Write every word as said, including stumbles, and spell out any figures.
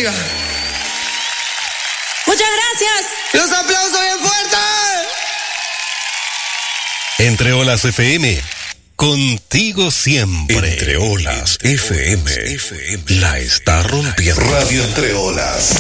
bendiga. Muchas gracias. Los aplausos bien fuertes. Entre Olas F M, contigo siempre. Entre Olas F M, la está rompiendo. Radio Entre Olas.